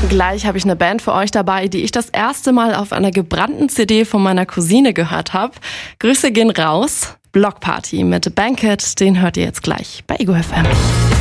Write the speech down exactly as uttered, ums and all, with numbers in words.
Gleich habe ich eine Band für euch dabei, die ich das erste Mal auf einer gebrannten C D von meiner Cousine gehört habe. Grüße gehen raus. Blockparty mit Banquet, den hört ihr jetzt gleich bei Ego F M.